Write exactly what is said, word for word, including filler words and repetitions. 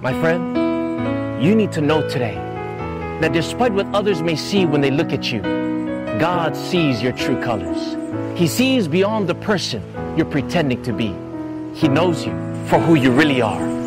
My friend, you need to know today that despite what others may see when they look at you, God sees your true colors. He sees beyond the person you're pretending to be. He knows you for who you really are.